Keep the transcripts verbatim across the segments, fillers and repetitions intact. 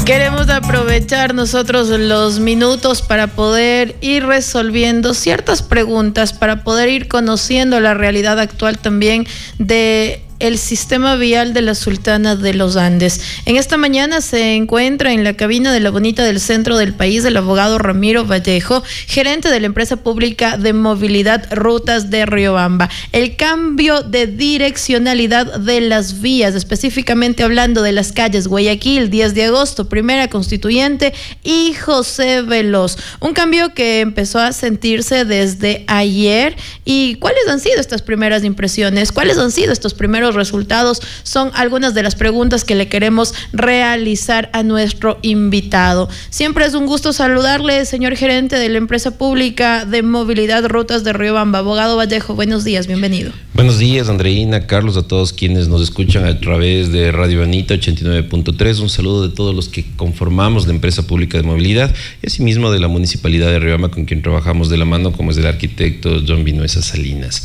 Queremos aprovechar nosotros los minutos para poder ir resolviendo ciertas preguntas, para poder ir conociendo la realidad actual también de el sistema vial de la Sultana de los Andes. En esta mañana se encuentra en la cabina de La Bonita del centro del país el abogado Ramiro Vallejo, gerente de la empresa pública de movilidad Rutas de Riobamba. El cambio de direccionalidad de las vías, específicamente hablando de las calles Guayaquil, diez de agosto, Primera Constituyente y José Veloz. Un cambio que empezó a sentirse desde ayer. ¿Y cuáles han sido estas primeras impresiones? ¿Cuáles han sido estos primeros resultados? Son algunas de las preguntas que le queremos realizar a nuestro invitado. Siempre es un gusto saludarle, señor gerente de la empresa pública de movilidad Rutas de Riobamba. Abogado Vallejo, buenos días, bienvenido. Buenos días, Andreina, Carlos, a todos quienes nos escuchan a través de Radio Anita ochenta y nueve punto tres. Un saludo de todos los que conformamos la empresa pública de movilidad y asimismo de la municipalidad de Riobamba, con quien trabajamos de la mano, como es el arquitecto John Vinuesa Salinas.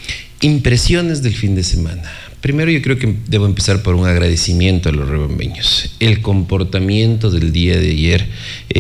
Impresiones del fin de semana. Primero, yo creo que debo empezar por un agradecimiento a los riobambeños. El comportamiento del día de ayer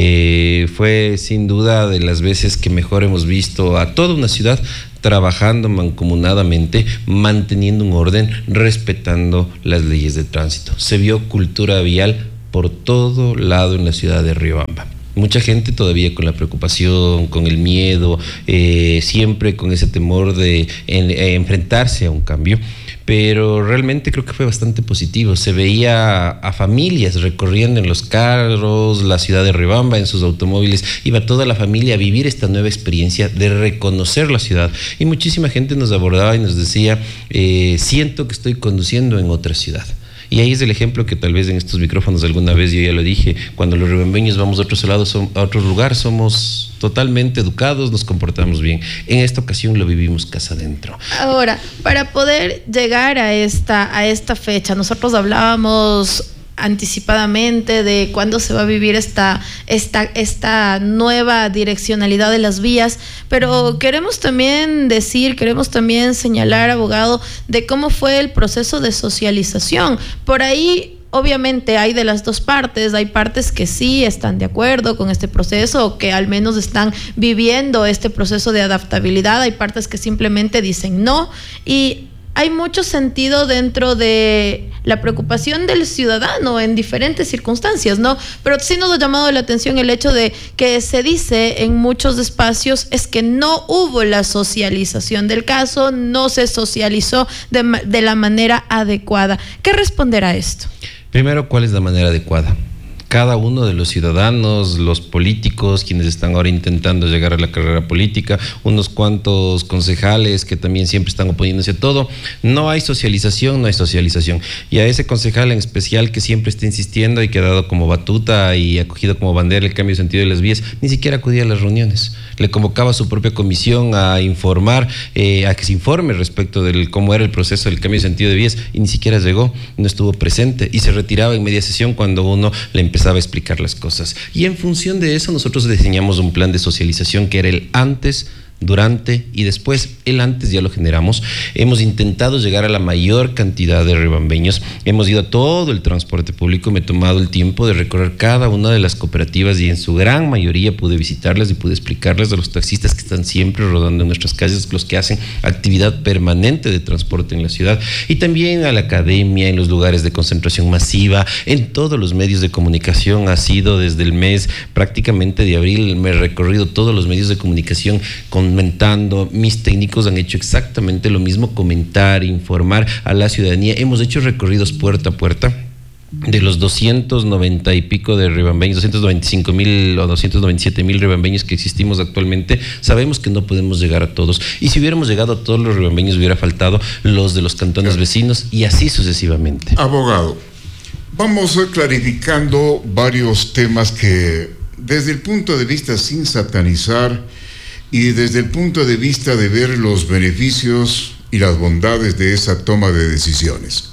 eh, fue sin duda de las veces que mejor hemos visto a toda una ciudad trabajando mancomunadamente, manteniendo un orden, respetando las leyes de tránsito. Se vio cultura vial por todo lado en la ciudad de Riobamba. Mucha gente todavía con la preocupación, con el miedo, eh, siempre con ese temor de en, eh, enfrentarse a un cambio, pero realmente creo que fue bastante positivo. Se veía a familias recorriendo en los carros la ciudad de Riobamba, en sus automóviles, iba toda la familia a vivir esta nueva experiencia de reconocer la ciudad, y muchísima gente nos abordaba y nos decía, eh, siento que estoy conduciendo en otra ciudad. Y ahí es el ejemplo que tal vez en estos micrófonos alguna vez yo ya lo dije: cuando los riobambeños vamos a otros lados, a otro lugar, somos totalmente educados, nos comportamos bien. En esta ocasión lo vivimos casa adentro. Ahora, para poder llegar a esta, a esta fecha, nosotros hablábamos anticipadamente de cuándo se va a vivir esta, esta, esta nueva direccionalidad de las vías, pero queremos también decir, queremos también señalar, abogado, de cómo fue el proceso de socialización. Por ahí, obviamente, hay de las dos partes. Hay partes que sí están de acuerdo con este proceso, o que al menos están viviendo este proceso de adaptabilidad. Hay partes que simplemente dicen no, y hay mucho sentido dentro de la preocupación del ciudadano en diferentes circunstancias, ¿no? Pero sí nos ha llamado la atención el hecho de que se dice en muchos espacios es que no hubo la socialización del caso, no se socializó de, de la manera adecuada. ¿Qué responder a esto? Primero, ¿cuál es la manera adecuada? Cada uno de los ciudadanos, los políticos, quienes están ahora intentando llegar a la carrera política, unos cuantos concejales que también siempre están oponiéndose a todo. No hay socialización, no hay socialización. Y a ese concejal en especial que siempre está insistiendo y que ha dado como batuta y ha cogido como bandera el cambio de sentido de las vías, ni siquiera acudía a las reuniones. Le convocaba a su propia comisión a informar, eh, a que se informe respecto de cómo era el proceso del cambio de sentido de vías, y ni siquiera llegó, no estuvo presente y se retiraba en media sesión cuando uno le empezaba a explicar las cosas. Y en función de eso nosotros diseñamos un plan de socialización que era el antes, durante y después. El antes ya lo generamos. Hemos intentado llegar a la mayor cantidad de riobambeños. Hemos ido a todo el transporte público. Me he tomado el tiempo de recorrer cada una de las cooperativas y en su gran mayoría pude visitarlas y pude explicarles a los taxistas que están siempre rodando en nuestras calles, los que hacen actividad permanente de transporte en la ciudad, y también a la academia, en los lugares de concentración masiva, en todos los medios de comunicación. Ha sido desde el mes prácticamente de abril, me he recorrido todos los medios de comunicación con comentando, mis técnicos han hecho exactamente lo mismo, comentar, informar a la ciudadanía. Hemos hecho recorridos puerta a puerta. De los doscientos noventa y pico de riobambeños, doscientos noventa y cinco mil o doscientos noventa y siete mil riobambeños que existimos actualmente, sabemos que no podemos llegar a todos. Y si hubiéramos llegado a todos los riobambeños, hubiera faltado los de los cantones claro. vecinos, y así sucesivamente. Abogado, vamos clarificando varios temas que, desde el punto de vista sin satanizar, y desde el punto de vista de ver los beneficios y las bondades de esa toma de decisiones.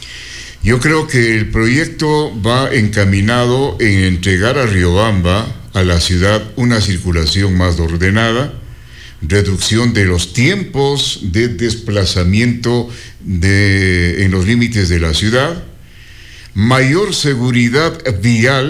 Yo creo que el proyecto va encaminado en entregar a Riobamba, a la ciudad, una circulación más ordenada, reducción de los tiempos de desplazamiento de, en los límites de la ciudad, mayor seguridad vial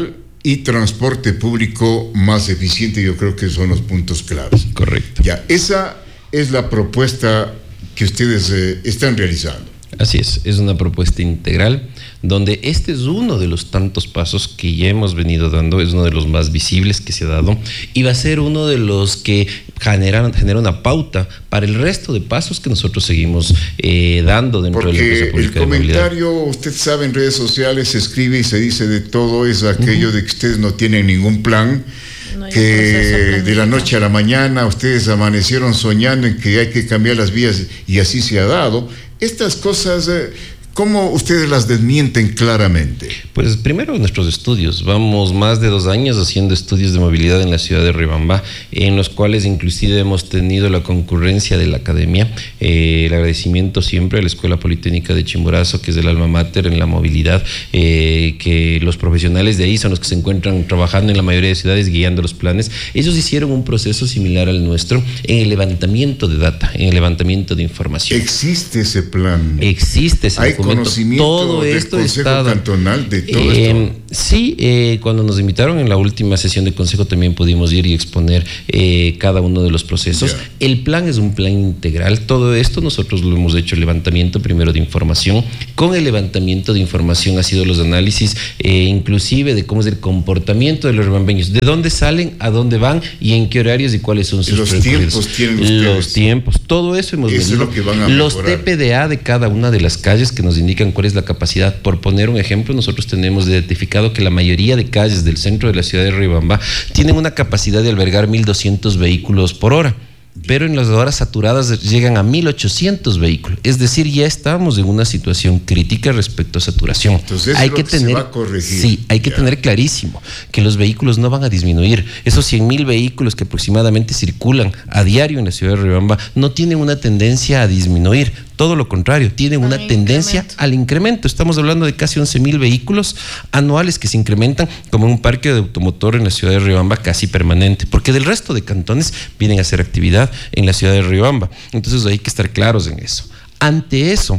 y transporte público más eficiente. Yo creo que son los puntos claves. Correcto. Ya, esa es la propuesta que ustedes eh, están realizando. Así es, es una propuesta integral donde este es uno de los tantos pasos que ya hemos venido dando, es uno de los más visibles que se ha dado y va a ser uno de los que generan, genera una pauta para el resto de pasos que nosotros seguimos eh, dando dentro Porque de la empresa pública el comentario, de movilidad. usted sabe, en redes sociales se escribe y se dice de todo, es aquello uh-huh. de que ustedes no tienen ningún plan, no que de la noche a la mañana ustedes amanecieron soñando en que hay que cambiar las vías y así se ha dado. Estas cosas, ¿cómo ustedes las desmienten claramente? Pues primero nuestros estudios. Vamos más de dos años haciendo estudios de movilidad en la ciudad de Riobamba, en los cuales inclusive hemos tenido la concurrencia de la academia. Eh, el agradecimiento siempre a la Escuela Politécnica de Chimborazo, que es el alma mater en la movilidad, eh, que los profesionales de ahí son los que se encuentran trabajando en la mayoría de ciudades guiando los planes. Ellos hicieron un proceso similar al nuestro en el levantamiento de data, en el levantamiento de información. ¿Existe ese plan? Existe ese ¿Hay documento. conocimiento Todo del esto Consejo está, Cantonal de todo eh, esto? Sí, eh, cuando nos invitaron en la última sesión de consejo también pudimos ir y exponer eh, cada uno de los procesos. Yeah. El plan es un plan integral. Todo esto nosotros lo hemos hecho, el levantamiento primero de información. Con el levantamiento de información ha sido los análisis eh, inclusive de cómo es el comportamiento de los riobambeños, de dónde salen, a dónde van y en qué horarios y cuáles son sus los recorridos. Tiempos tienen ustedes. Los tiempos, todo eso hemos eso medido. Es lo que van a los mejorar. T P D A de cada una de las calles que nos indican cuál es la capacidad. Por poner un ejemplo, nosotros tenemos identificado que la mayoría de calles del centro de la ciudad de Riobamba tienen una capacidad de albergar mil doscientos vehículos por hora, pero en las horas saturadas llegan a mil ochocientos vehículos. Es decir, ya estamos en una situación crítica respecto a saturación. Entonces, hay es que lo que tener, se va a corregir. Sí, hay que ya. tener clarísimo que los vehículos no van a disminuir. Esos cien mil vehículos que aproximadamente circulan a diario en la ciudad de Riobamba no tienen una tendencia a disminuir. Todo lo contrario, tienen una tendencia incremento. al incremento. Estamos hablando de casi once mil vehículos anuales que se incrementan como un parque de automotor en la ciudad de Riobamba casi permanente, porque del resto de cantones vienen a hacer actividad en la ciudad de Riobamba. Entonces hay que estar claros en eso. Ante eso,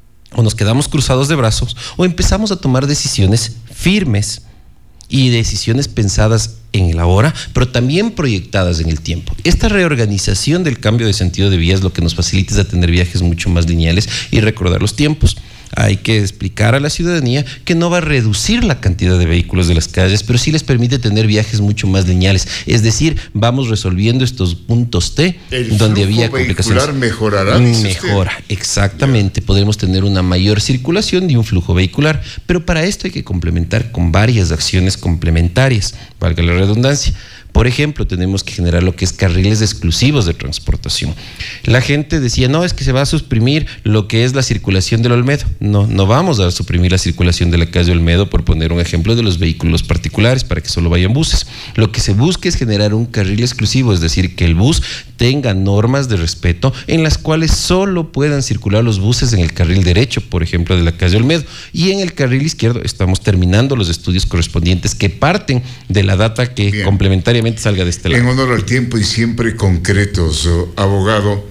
o nos quedamos cruzados de brazos o empezamos a tomar decisiones firmes y decisiones pensadas en el ahora, pero también proyectadas en el tiempo. Esta reorganización del cambio de sentido de vías lo que nos facilita es a tener viajes mucho más lineales y recordar los tiempos. Hay que explicar a la ciudadanía que no va a reducir la cantidad de vehículos de las calles, pero sí les permite tener viajes mucho más lineales. Es decir, vamos resolviendo estos puntos T el donde había complicaciones. El mejorará. Mejora, exactamente. Yeah. Podremos tener una mayor circulación de un flujo vehicular, pero para esto hay que complementar con varias acciones complementarias, valga la redundancia. Por ejemplo, tenemos que generar lo que es carriles exclusivos de transportación. La gente decía, no, es que se va a suprimir lo que es la circulación del Olmedo. No, no vamos a suprimir la circulación de la calle Olmedo, por poner un ejemplo de los vehículos particulares, para que solo vayan buses. Lo que se busca es generar un carril exclusivo, es decir, que el bus tenga normas de respeto en las cuales solo puedan circular los buses en el carril derecho, por ejemplo, de la calle Olmedo. Y en el carril izquierdo estamos terminando los estudios correspondientes que parten de la data que Bien. complementariamente salga de este lado. En honor al tiempo y siempre concretos, abogado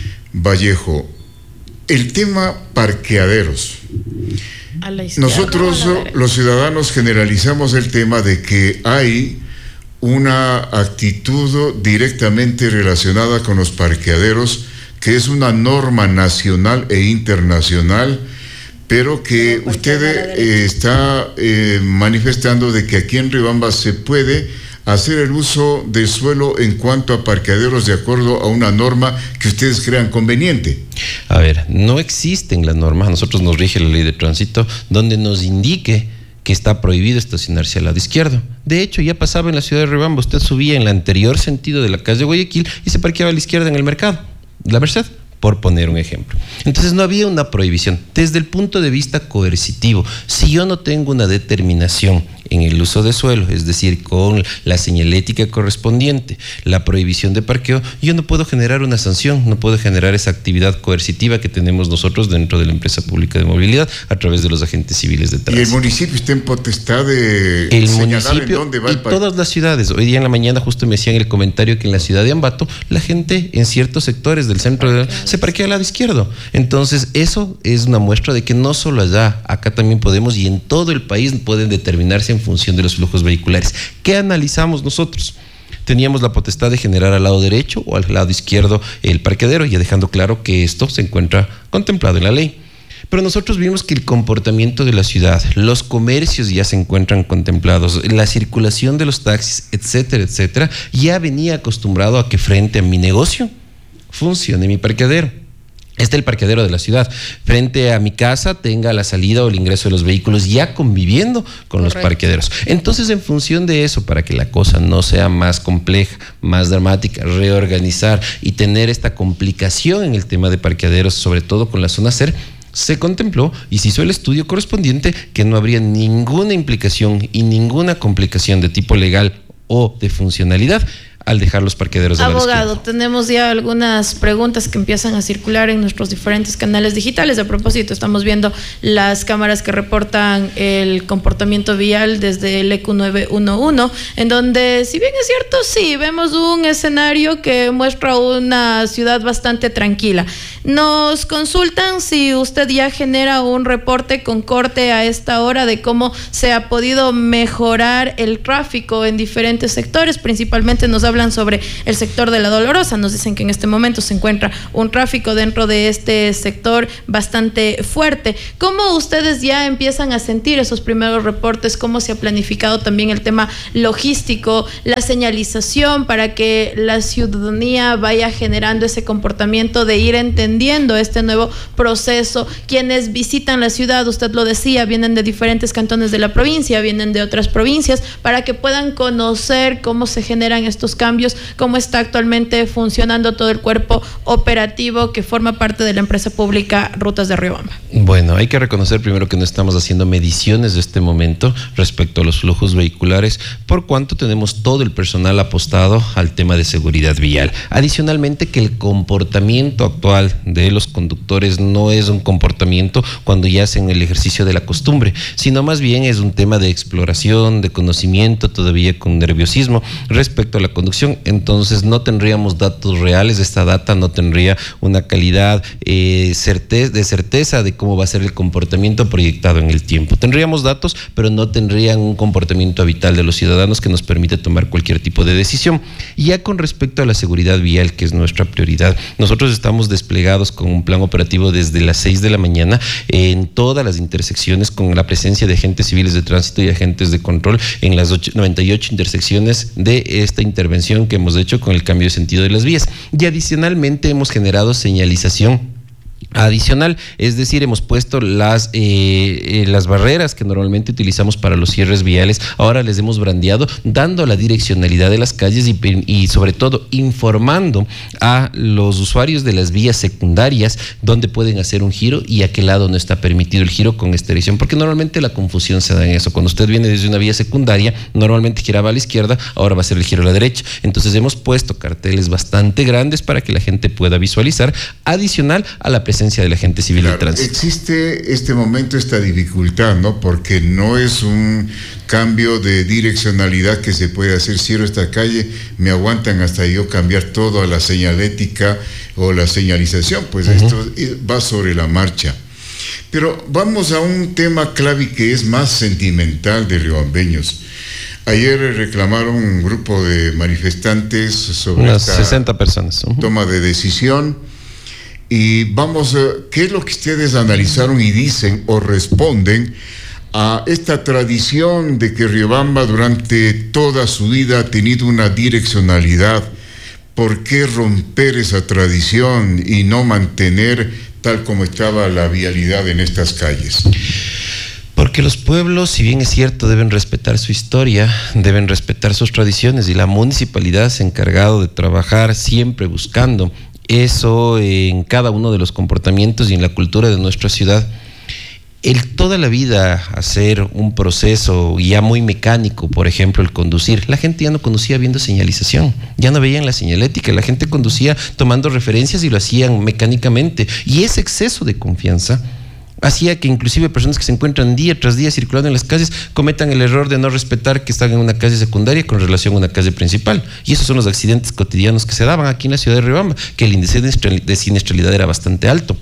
Vallejo, el tema parqueaderos. A la izquierda, Nosotros, a la derecha. Los ciudadanos, generalizamos el tema de que hay una actitud directamente relacionada con los parqueaderos, que es una norma nacional e internacional, pero que usted eh, está eh, manifestando de que aquí en Riobamba se puede hacer el uso del suelo en cuanto a parqueaderos de acuerdo a una norma que ustedes crean conveniente. A ver, no existen las normas, a nosotros nos rige la ley de tránsito, donde nos indique que está prohibido estacionarse al lado izquierdo. De hecho, ya pasaba en la ciudad de Riobamba, usted subía en el anterior sentido de la calle Guayaquil y se parqueaba a la izquierda en el mercado, la Merced, por poner un ejemplo. Entonces no había una prohibición. Desde el punto de vista coercitivo, si yo no tengo una determinación en el uso de suelo, es decir, con la señalética correspondiente, la prohibición de parqueo, yo no puedo generar una sanción, no puedo generar esa actividad coercitiva que tenemos nosotros dentro de la empresa pública de movilidad a través de los agentes civiles de tránsito. ¿Y el municipio está en potestad de el señalar municipio en dónde va el y todas las ciudades? Hoy día en la mañana justo me hacían el comentario que en la ciudad de Ambato la gente en ciertos sectores del centro de, se se parquea al lado izquierdo. Entonces, eso es una muestra de que no solo allá, acá también podemos, y en todo el país pueden determinarse en función de los flujos vehiculares. ¿Qué analizamos nosotros? Teníamos la potestad de generar al lado derecho o al lado izquierdo el parqueadero, ya dejando claro que esto se encuentra contemplado en la ley. Pero nosotros vimos que el comportamiento de la ciudad, los comercios ya se encuentran contemplados, la circulación de los taxis, etcétera, etcétera, ya venía acostumbrado a que frente a mi negocio funcione mi parqueadero. Este es el parqueadero de la ciudad. Frente a mi casa tenga la salida o el ingreso de los vehículos ya conviviendo con Correcto. Los parqueaderos. Entonces, en función de eso, para que la cosa no sea más compleja, más dramática, reorganizar y tener esta complicación en el tema de parqueaderos, sobre todo con la zona C E R, se contempló y se hizo el estudio correspondiente que no habría ninguna implicación y ninguna complicación de tipo legal o de funcionalidad al dejar los parqueaderos de la izquierda. Abogado, tenemos ya algunas preguntas que empiezan a circular en nuestros diferentes canales digitales. A propósito, estamos viendo las cámaras que reportan el comportamiento vial desde el E Q nueve uno uno, en donde, si bien es cierto, sí, vemos un escenario que muestra una ciudad bastante tranquila. Nos consultan si usted ya genera un reporte con corte a esta hora de cómo se ha podido mejorar el tráfico en diferentes sectores. Principalmente nos hablan sobre el sector de La Dolorosa. Nos dicen que en este momento se encuentra un tráfico dentro de este sector bastante fuerte. ¿Cómo ustedes ya empiezan a sentir esos primeros reportes? ¿Cómo se ha planificado también el tema logístico, la señalización para que la ciudadanía vaya generando ese comportamiento de ir entendiendo este nuevo proceso? Quienes visitan la ciudad, usted lo decía, vienen de diferentes cantones de la provincia, vienen de otras provincias, para que puedan conocer cómo se generan estos cambios, cómo está actualmente funcionando todo el cuerpo operativo que forma parte de la empresa pública Rutas de Riobamba. Bueno, hay que reconocer primero que no estamos haciendo mediciones de este momento respecto a los flujos vehiculares, por cuanto tenemos todo el personal apostado al tema de seguridad vial. Adicionalmente, que el comportamiento actual de los conductores no es un comportamiento cuando ya hacen el ejercicio de la costumbre, sino más bien es un tema de exploración, de conocimiento, todavía con nerviosismo respecto a la conducción. Entonces no tendríamos datos reales, esta data no tendría una calidad eh, certe- de certeza de cómo va a ser el comportamiento proyectado en el tiempo. Tendríamos datos, pero no tendrían un comportamiento habitual de los ciudadanos que nos permite tomar cualquier tipo de decisión. Y ya con respecto a la seguridad vial, que es nuestra prioridad, nosotros estamos desplegados con un plan operativo desde las seis de la mañana en todas las intersecciones, con la presencia de agentes civiles de tránsito y agentes de control en las noventa y ocho intersecciones de esta intervención que hemos hecho con el cambio de sentido de las vías. Y adicionalmente hemos generado señalización adicional, es decir, hemos puesto las eh, eh, las barreras que normalmente utilizamos para los cierres viales, ahora les hemos brandeado, dando la direccionalidad de las calles y, y sobre todo informando a los usuarios de las vías secundarias dónde pueden hacer un giro y a qué lado no está permitido el giro con esta dirección, porque normalmente la confusión se da en eso. Cuando usted viene desde una vía secundaria, normalmente giraba a la izquierda, ahora va a ser el giro a la derecha. Entonces hemos puesto carteles bastante grandes para que la gente pueda visualizar, adicional a la presencia de la gente civil claro, de tránsito. Existe este momento esta dificultad, ¿no? Porque no es un cambio de direccionalidad que se puede hacer. Cierro esta calle, me aguantan hasta yo cambiar todo a la señalética o la señalización, pues uh-huh. Esto va sobre la marcha. Pero vamos a un tema clave que es más sentimental de riobambeños. Ayer reclamaron un grupo de manifestantes sobre unas esta sesenta personas. Uh-huh. Toma de decisión. Y vamos, ¿qué es lo que ustedes analizaron y dicen o responden a esta tradición de que Riobamba durante toda su vida ha tenido una direccionalidad? ¿Por qué romper esa tradición y no mantener tal como estaba la vialidad en estas calles? Porque los pueblos, si bien es cierto, deben respetar su historia, deben respetar sus tradiciones, y la municipalidad se ha encargado de trabajar siempre buscando eso en cada uno de los comportamientos y en la cultura de nuestra ciudad. El toda la vida hacer un proceso ya muy mecánico, por ejemplo, el conducir. La gente ya no conducía viendo señalización, ya no veían la señalética, la gente conducía tomando referencias y lo hacían mecánicamente. Y ese exceso de confianza hacía que inclusive personas que se encuentran día tras día circulando en las calles cometan el error de no respetar que están en una calle secundaria con relación a una calle principal. Y esos son los accidentes cotidianos que se daban aquí en la ciudad de Riobamba, que el índice de siniestralidad era bastante alto.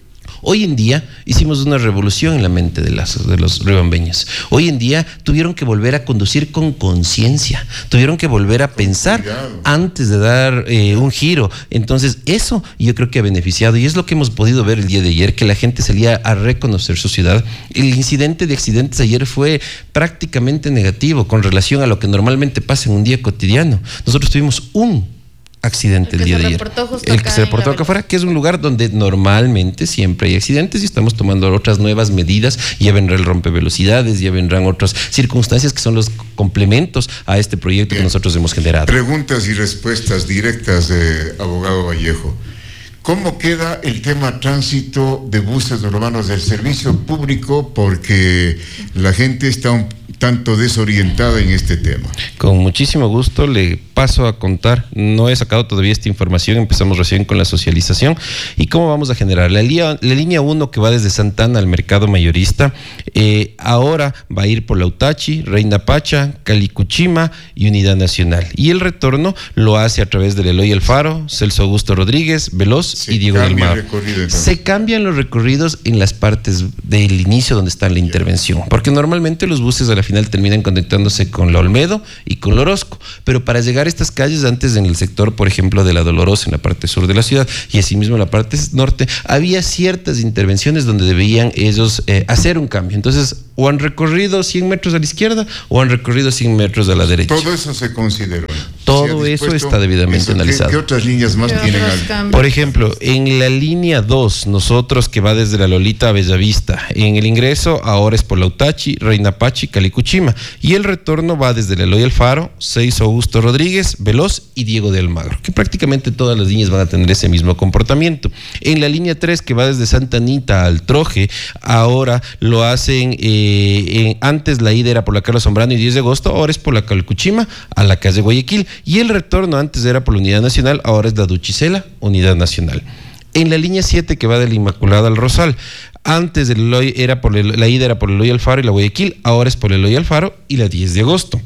Hoy en día hicimos una revolución en la mente de, las, de los riobambeños. Hoy en día tuvieron que volver a conducir con conciencia, tuvieron que volver a pensar antes de dar eh, un giro. Entonces eso yo creo que ha beneficiado, y es lo que hemos podido ver el día de ayer, que la gente salía a reconocer su ciudad. El incidente de accidentes ayer fue prácticamente negativo con relación a lo que normalmente pasa en un día cotidiano. Nosotros tuvimos un accidente el, el día de ayer, el que se reportó acá afuera, que es un lugar donde normalmente siempre hay accidentes, y estamos tomando otras nuevas medidas. Ya vendrá el rompevelocidades, ya vendrán otras circunstancias que son los complementos a este proyecto Bien. que nosotros hemos generado. Preguntas y respuestas directas de abogado Vallejo. ¿Cómo queda el tema tránsito de buses urbanos del servicio público? Porque la gente está un tanto desorientada en este tema. Con muchísimo gusto le paso a contar. No he sacado todavía esta información, empezamos recién con la socialización. ¿Y cómo vamos a generar? La, línea, la línea uno, que va desde Santana al mercado mayorista, eh, ahora va a ir por Lautachi, Reina Pacha, Calicuchima y Unidad Nacional. Y el retorno lo hace a través del Eloy Alfaro, Celso Augusto Rodríguez, Veloz Se y Diego del Mar. Se cambian los recorridos en las partes del inicio donde está la intervención, porque normalmente los buses a la final terminan conectándose con la Olmedo y con la Orozco, pero para llegar a estas calles antes, en el sector, por ejemplo, de la Dolorosa, en la parte sur de la ciudad, y asimismo en la parte norte, había ciertas intervenciones donde debían ellos eh, hacer un cambio. Entonces, o han recorrido cien metros a la izquierda o han recorrido cien metros a la derecha. Todo eso se consideró. Todo eso está debidamente eso, analizado. ¿Qué, ¿Qué otras líneas más tienen? Al... Por ejemplo, en la línea dos, nosotros, que va desde la Lolita a Bellavista, en el ingreso ahora es por Lautachi, Reina Pachi, Calicuchima, y el retorno va desde el Eloy Alfaro, Celso Augusto Rodríguez, Veloz y Diego de Almagro, que prácticamente todas las líneas van a tener ese mismo comportamiento. En la línea tres, que va desde Santa Anita al Troje, ahora lo hacen, eh, en, antes la ida era por la Carlos Zambrano y diez de agosto, ahora es por la Calicuchima a la calle Guayaquil, y el retorno antes era por la Unidad Nacional, ahora es la Duchicela, Unidad Nacional. En la línea siete, que va de la Inmaculada al Rosal, antes del Eloy era por el, la ida era por el Eloy Alfaro y la Guayaquil, ahora es por el Eloy Alfaro y la diez de agosto.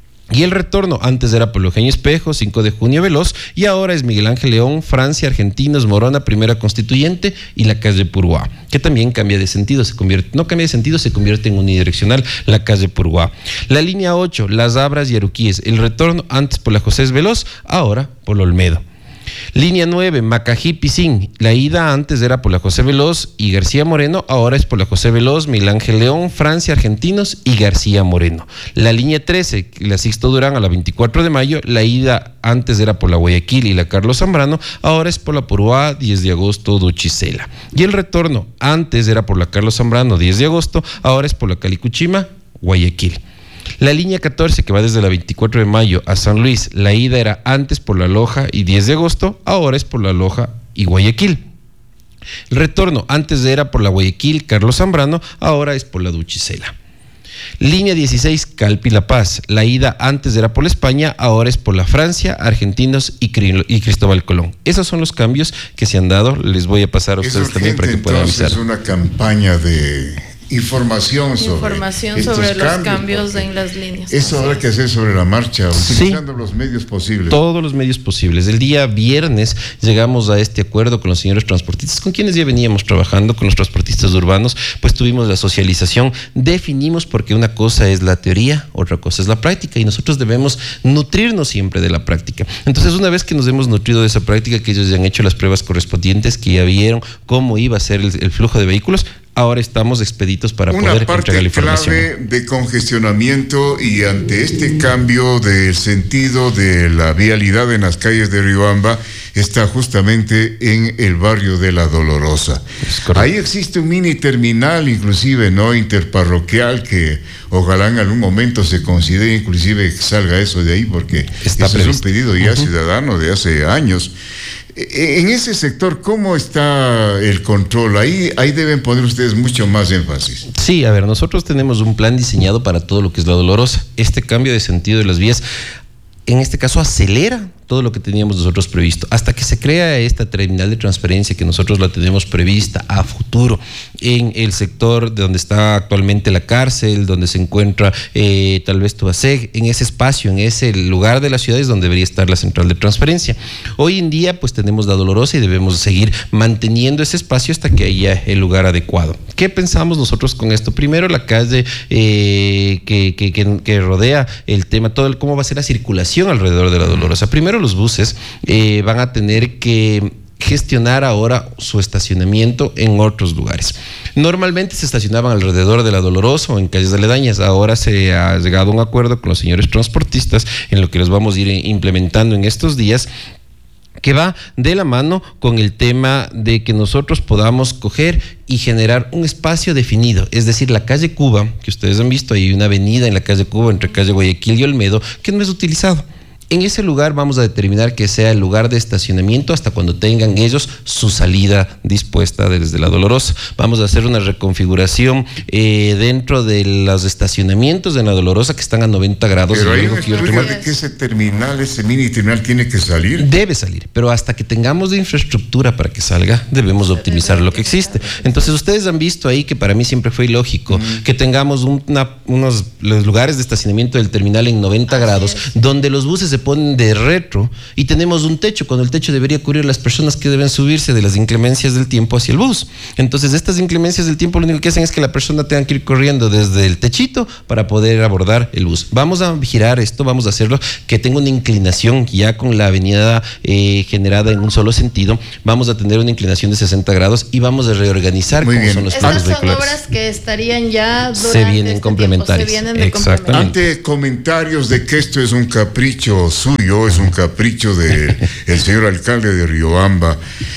Y el retorno antes era por Eugenio Espejo, cinco de junio Veloz, y ahora es Miguel Ángel León, Francia, Argentinos, Morona, Primera Constituyente y la calle Purguá, que también cambia de sentido, se convierte, no cambia de sentido, se convierte en unidireccional la calle Purguá. La línea ocho, Las Abras y Aruquíes, el retorno antes por la José Veloz, ahora por la Olmedo. Línea nueve, Macají Pisín, la ida antes era por la José Veloz y García Moreno, ahora es por la José Veloz, Miguel Ángel León, Francia, Argentinos y García Moreno. La línea trece, la Sixto Durán a la veinticuatro de mayo, la ida antes era por la Guayaquil y la Carlos Zambrano, ahora es por la Purúa, diez de agosto, Duchicela. Y el retorno antes era por la Carlos Zambrano, diez de agosto, ahora es por la Calicuchima, Guayaquil. La línea catorce, que va desde la veinticuatro de mayo a San Luis, la ida era antes por la Loja y diez de agosto, ahora es por la Loja y Guayaquil. El retorno antes era por la Guayaquil, Carlos Zambrano, ahora es por la Duchicela. Línea dieciséis, Calpi La Paz, la ida antes era por la España, ahora es por la Francia, Argentinos y, Cri- y Cristóbal Colón. Esos son los cambios que se han dado. Les voy a pasar a ustedes urgente, también para que puedan avisar. Es una campaña de información sobre, información sobre los cambios, cambios en las líneas. Eso habrá que hacer sobre la marcha, utilizando sí, los medios posibles. Todos los medios posibles. El día viernes llegamos a este acuerdo con los señores transportistas, con quienes ya veníamos trabajando, con los transportistas urbanos, pues tuvimos la socialización, definimos, porque una cosa es la teoría, otra cosa es la práctica, y nosotros debemos nutrirnos siempre de la práctica. Entonces, una vez que nos hemos nutrido de esa práctica, que ellos ya han hecho las pruebas correspondientes, que ya vieron cómo iba a ser el, el flujo de vehículos, ahora estamos expeditos para Una poder parte entregar la información. Clave de congestionamiento, y ante este cambio del sentido de la vialidad en las calles de Riobamba está justamente en el barrio de La Dolorosa. Ahí existe un mini terminal, inclusive no interparroquial, que ojalá en algún momento se considere inclusive que salga eso de ahí, porque está eso previsto. Es un pedido ya uh-huh. ciudadano de hace años. En ese sector, ¿cómo está el control? Ahí, ahí deben poner ustedes mucho más énfasis. Sí, a ver, nosotros tenemos un plan diseñado para todo lo que es La Dolorosa. Este cambio de sentido de las vías, en este caso, acelera todo lo que teníamos nosotros previsto. Hasta que se crea esta terminal de transferencia que nosotros la tenemos prevista a futuro en el sector de donde está actualmente la cárcel, donde se encuentra eh, tal vez Tuaseg, en ese espacio, en ese lugar de la ciudad es donde debería estar la central de transferencia. Hoy en día pues tenemos la Dolorosa y debemos seguir manteniendo ese espacio hasta que haya el lugar adecuado. ¿Qué pensamos nosotros con esto? Primero, la calle eh, que, que, que, que rodea el tema, todo el, cómo va a ser la circulación alrededor de la Dolorosa. Primero, los buses eh, van a tener que gestionar ahora su estacionamiento en otros lugares. Normalmente se estacionaban alrededor de la Dolorosa o en calles aledañas. Ahora se ha llegado a un acuerdo con los señores transportistas en lo que los vamos a ir implementando en estos días, que va de la mano con el tema de que nosotros podamos coger y generar un espacio definido, es decir, la calle Cuba, que ustedes han visto, hay una avenida en la calle Cuba entre calle Guayaquil y Olmedo que no es utilizado. En ese lugar vamos a determinar que sea el lugar de estacionamiento hasta cuando tengan ellos su salida dispuesta desde la Dolorosa. Vamos a hacer una reconfiguración eh, dentro de los estacionamientos de la Dolorosa que están a noventa grados. Pero hay un estudio de que ese terminal, ese mini terminal tiene que salir. Debe salir, pero hasta que tengamos de infraestructura para que salga, debemos optimizar lo que existe. Entonces ustedes han visto ahí que para mí siempre fue ilógico mm. que tengamos una, unos los lugares de estacionamiento del terminal en noventa grados, donde los buses se ponen de retro y tenemos un techo, cuando el techo debería cubrir las personas que deben subirse de las inclemencias del tiempo hacia el bus. Entonces estas inclemencias del tiempo lo único que hacen es que la persona tenga que ir corriendo desde el techito para poder abordar el bus. Vamos a girar esto, vamos a hacerlo que tenga una inclinación ya con la avenida eh, generada en un solo sentido. Vamos a tener una inclinación de sesenta grados y vamos a reorganizar Muy cómo bien. son los Estas flujos son vehiculares. obras que estarían ya durante se vienen este complementarias. Tiempo, se vienen de Exactamente. Ante comentarios de que esto es un capricho suyo, es un capricho del señor alcalde de Riobamba,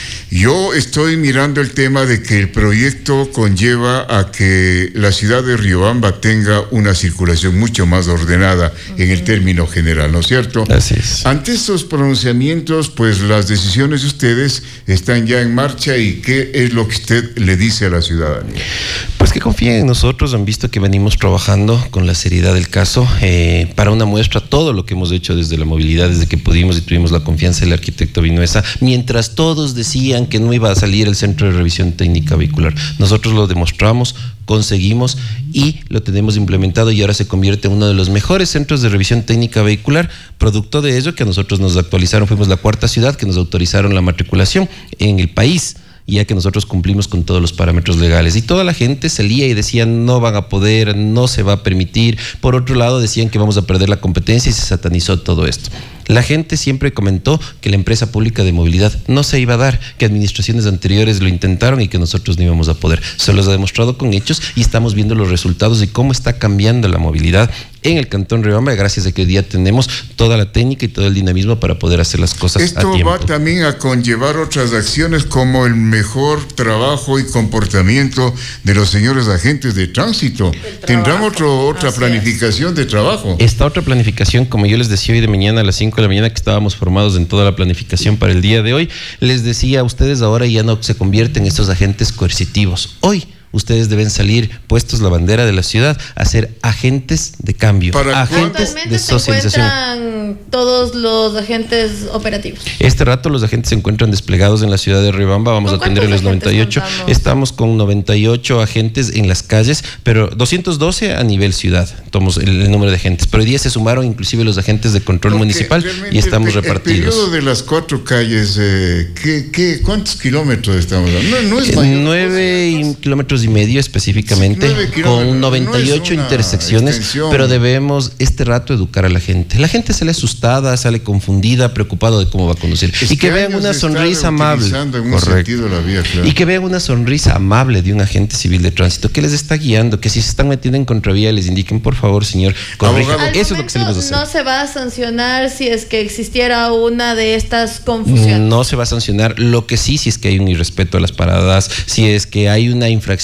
yo estoy mirando el tema de que el proyecto conlleva a que la ciudad de Riobamba tenga una circulación mucho más ordenada uh-huh. en el término general, ¿no es cierto? Así es. Ante estos pronunciamientos, pues las decisiones de ustedes están ya en marcha y ¿qué es lo que usted le dice a la ciudadanía? Pues que confíen en nosotros, han visto que venimos trabajando con la seriedad del caso. Eh, para una muestra, todo lo que hemos hecho desde la movilidad, desde que pudimos y tuvimos la confianza del arquitecto Vinuesa, mientras todos decían que no iba a salir el centro de revisión técnica vehicular. Nosotros lo demostramos, conseguimos y lo tenemos implementado y ahora se convierte en uno de los mejores centros de revisión técnica vehicular, producto de ello que a nosotros nos actualizaron, fuimos la cuarta ciudad que nos autorizaron la matriculación en el país, ya que nosotros cumplimos con todos los parámetros legales. Y toda la gente salía y decía no van a poder, no se va a permitir. Por otro lado decían que vamos a perder la competencia y se satanizó todo esto. La gente siempre comentó que la empresa pública de movilidad no se iba a dar, que administraciones anteriores lo intentaron y que nosotros no íbamos a poder. Se los ha demostrado con hechos y estamos viendo los resultados de cómo está cambiando la movilidad en el Cantón Riobamba, gracias a que hoy día tenemos toda la técnica y todo el dinamismo para poder hacer las cosas Esto a tiempo. va también a conllevar otras acciones como el mejor trabajo y comportamiento de los señores agentes de tránsito. Tendrán otro, otra Así planificación es. de trabajo. Esta otra planificación, como yo les decía hoy de mañana a las cinco de la mañana que estábamos formados en toda la planificación para el día de hoy, les decía a ustedes ahora ya no se convierten en estos agentes coercitivos. Hoy ustedes deben salir puestos la bandera de la ciudad a ser agentes de cambio, Para agentes de socialización. Se encuentran todos los agentes operativos. Este rato los agentes se encuentran desplegados en la ciudad de Riobamba, vamos a atender en los noventa y ocho. Contamos? Estamos con noventa y ocho agentes en las calles, pero doscientos doce a nivel ciudad, tomamos el, el número de agentes, pero hoy día se sumaron inclusive los agentes de control Porque municipal y estamos el, repartidos. El periodo de las cuatro calles, eh, ¿qué, qué, ¿cuántos kilómetros estamos hablando? No, no es mayor, nueve kilómetros y medio específicamente, sí, con noventa y ocho no intersecciones, extensión. Pero debemos este rato educar a la gente. La gente sale asustada, sale confundida, preocupado de cómo va a conducir. Es y que, que vean una sonrisa amable. En un Correcto. La vía, claro. Y que vean una sonrisa amable de un agente civil de tránsito que les está guiando, que si se están metiendo en contravía les indiquen, por favor, señor, corrija. Eso es lo que salimos a hacer. No se va a sancionar si es que existiera una de estas confusiones. No se va a sancionar. Lo que sí, si es que hay un irrespeto a las paradas, si es que hay una infracción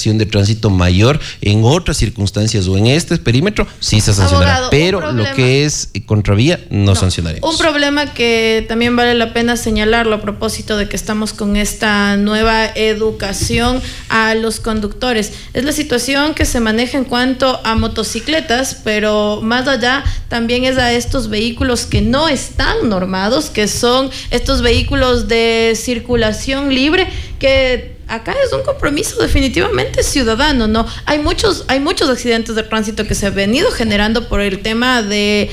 infracción de tránsito mayor en otras circunstancias o en este perímetro, sí se sancionará. Abogado, pero lo que es contravía, no, no sancionaremos. Un problema que también vale la pena señalarlo a propósito de que estamos con esta nueva educación a los conductores, es la situación que se maneja en cuanto a motocicletas, pero más allá también es a estos vehículos que no están normados, que son estos vehículos de circulación libre, que acá es un compromiso definitivamente ciudadano, ¿no? Hay muchos, hay muchos accidentes de tránsito que se han venido generando por el tema de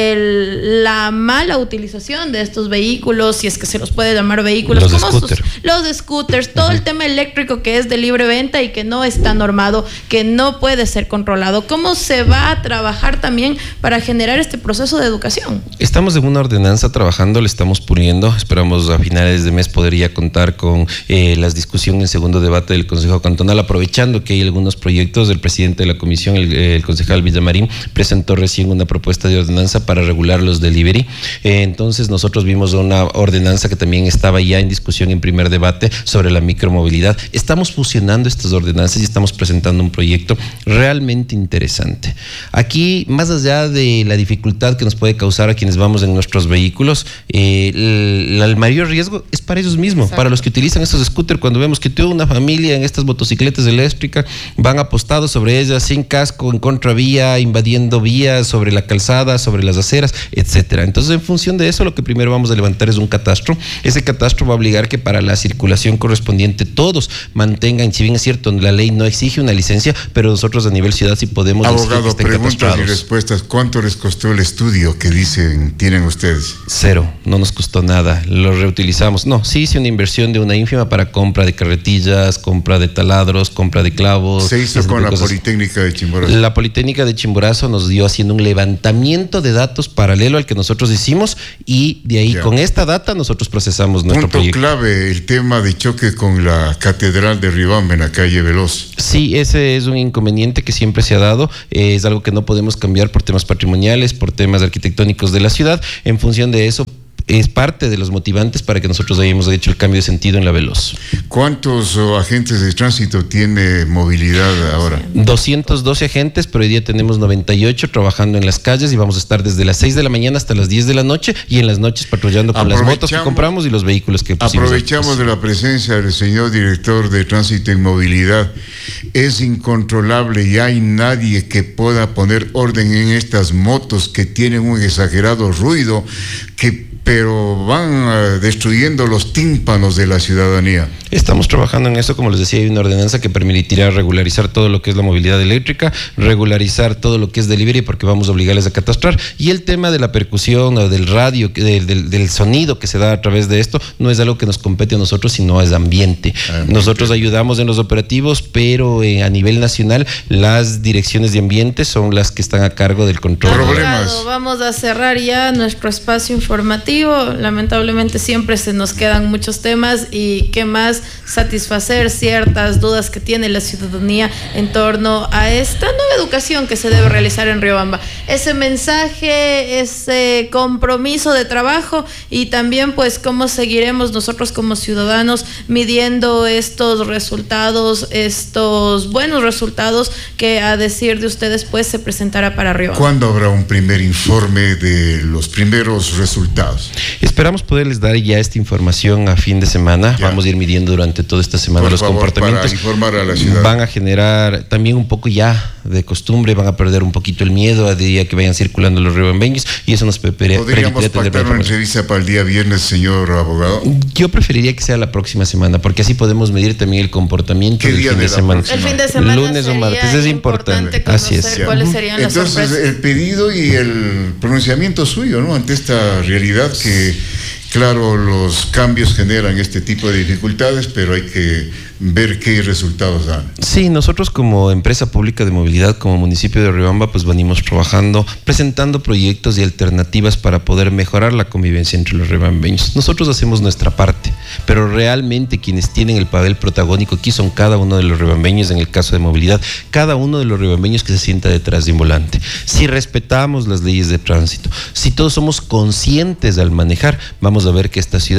el, la mala utilización de estos vehículos, si es que se los puede llamar vehículos, los como scooter. sus, los scooters, todo uh-huh. el tema eléctrico que es de libre venta y que no está normado, que no puede ser controlado. ¿Cómo se va a trabajar también para generar este proceso de educación? Estamos en una ordenanza trabajando, le estamos puliendo, esperamos a finales de mes poder ya contar con eh, las discusiones en segundo debate del Consejo Cantonal, aprovechando que hay algunos proyectos. El presidente de la comisión, el, el concejal Villamarín, presentó recién una propuesta de ordenanza para regular los delivery. Eh, entonces nosotros vimos una ordenanza que también estaba ya en discusión en primer debate sobre la micromovilidad. Estamos fusionando estas ordenanzas y estamos presentando un proyecto realmente interesante. Aquí, más allá de la dificultad que nos puede causar a quienes vamos en nuestros vehículos, eh, el, el mayor riesgo es para ellos mismos. Exacto. Para los que utilizan estos scooters, cuando vemos que toda una familia en estas motocicletas eléctricas van apostados sobre ellas sin casco, en contravía, invadiendo vías, sobre la calzada, sobre las aceras, etcétera. Entonces, en función de eso, lo que primero vamos a levantar es un catastro. Ese catastro va a obligar que para la circulación correspondiente todos mantengan, si bien es cierto, la ley no exige una licencia, pero nosotros a nivel ciudad sí podemos. Abogado, preguntas y respuestas. ¿Cuánto les costó el estudio que dicen tienen ustedes? Cero, no nos costó nada. Lo reutilizamos. No, sí hice una inversión de una ínfima para compra de carretillas, compra de taladros, compra de clavos. Se hizo con la cosas. Politécnica de Chimborazo. La Politécnica de Chimborazo nos dio haciendo un levantamiento de datos paralelo al que nosotros hicimos, y de ahí ya. Con esta data nosotros procesamos nuestro Punto proyecto. Clave, el tema de choque con la Catedral de Riobamba en la calle Veloz. Sí, ese es un inconveniente que siempre se ha dado. Eh, es algo que no podemos cambiar por temas patrimoniales, por temas arquitectónicos de la ciudad. En función de eso, es parte de los motivantes para que nosotros hayamos hecho el cambio de sentido en la Veloz. ¿Cuántos oh, agentes de tránsito tiene movilidad ahora? doscientos doce agentes, pero hoy día tenemos noventa y ocho trabajando en las calles y vamos a estar desde las seis de la mañana hasta las diez de la noche, y en las noches patrullando con las motos que compramos y los vehículos que pusimos. Aprovechamos de la presencia del señor director de Tránsito y Movilidad. Es incontrolable y hay nadie que pueda poner orden en estas motos que tienen un exagerado ruido, que pero van uh, destruyendo los tímpanos de la ciudadanía. Estamos trabajando en eso, como les decía, hay una ordenanza que permitirá regularizar todo lo que es la movilidad eléctrica, regularizar todo lo que es delivery, porque vamos a obligarles a catastrar, y el tema de la percusión o del radio, del, del, del sonido que se da a través de esto, no es algo que nos compete a nosotros, sino es ambiente. Ah, nosotros ayudamos en los operativos, pero eh, a nivel nacional las direcciones de ambiente son las que están a cargo del control. Problemas. Vamos a cerrar ya nuestro espacio informativo. Lamentablemente siempre se nos quedan muchos temas, y qué más satisfacer ciertas dudas que tiene la ciudadanía en torno a esta nueva educación que se debe realizar en Riobamba. Ese mensaje, ese compromiso de trabajo, y también pues cómo seguiremos nosotros como ciudadanos midiendo estos resultados, estos buenos resultados que, a decir de ustedes, pues se presentará para Riobamba. ¿Cuándo habrá un primer informe de los primeros resultados? Esperamos poderles dar ya esta información a fin de semana. Ya. Vamos a ir midiendo durante toda esta semana Por los favor, comportamientos. Para informar a la ciudad. Van a generar también un poco ya de costumbre, van a perder un poquito el miedo a día que vayan circulando los riobambeños, y eso nos permitiría. ¿Podríamos pactar una entrevista para el día viernes, señor abogado? Yo preferiría que sea la próxima semana, porque así podemos medir también el comportamiento del día fin de, de semana. El fin de semana. Lunes o martes, es importante. Así es. ¿Cuáles serían las Entonces, sorpresas? el pedido y el pronunciamiento suyo, ¿no? Ante esta realidad que, claro, los cambios generan este tipo de dificultades, pero hay que ver qué resultados dan. Sí, nosotros como empresa pública de movilidad, como municipio de Riobamba, pues venimos trabajando, presentando proyectos y alternativas para poder mejorar la convivencia entre los riobambeños. Nosotros hacemos nuestra parte, pero realmente quienes tienen el papel protagónico aquí son cada uno de los riobambeños. En el caso de movilidad, cada uno de los riobambeños que se sienta detrás de un volante. Si respetamos las leyes de tránsito, si todos somos conscientes al manejar, vamos a ver que esta ciudad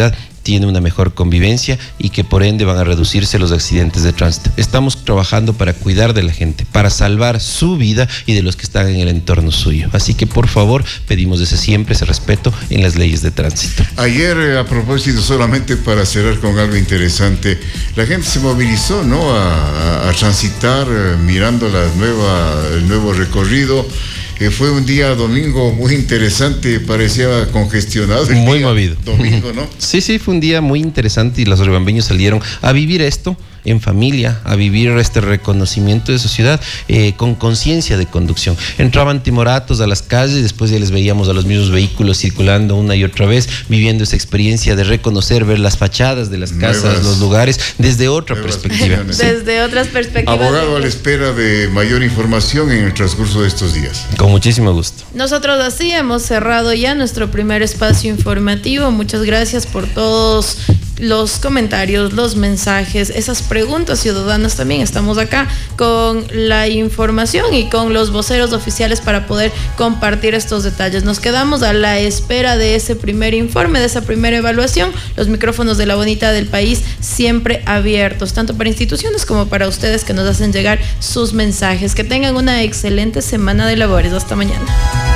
tiene una mejor convivencia y que por ende van a reducirse los accidentes de tránsito. Estamos trabajando para cuidar de la gente, para salvar su vida y de los que están en el entorno suyo. Así que por favor pedimos ese siempre ese respeto en las leyes de tránsito. Ayer, a propósito, solamente para cerrar con algo interesante, la gente se movilizó, ¿no?, a, a, a transitar eh, mirando la nueva, el nuevo recorrido. Que fue un día domingo muy interesante, parecía congestionado. Muy movido. Domingo, ¿no? Sí, sí, fue un día muy interesante y los riobambeños salieron a vivir esto en familia, a vivir este reconocimiento de su ciudad eh, con conciencia de conducción. Entraban timoratos a las calles y después ya les veíamos a los mismos vehículos circulando una y otra vez, viviendo esa experiencia de reconocer, ver las fachadas de las casas, nuevas, los lugares, desde otra perspectiva. Sí. Desde otras perspectivas. Abogado, a la espera de mayor información en el transcurso de estos días. Con muchísimo gusto. Nosotros así hemos cerrado ya nuestro primer espacio informativo. Muchas gracias por todos los comentarios, los mensajes, esas preguntas ciudadanas. También estamos acá con la información y con los voceros oficiales para poder compartir estos detalles. Nos quedamos a la espera de ese primer informe, de esa primera evaluación. Los micrófonos de La Bonita del País siempre abiertos, tanto para instituciones como para ustedes que nos hacen llegar sus mensajes. Que tengan una excelente semana de labores. Hasta mañana.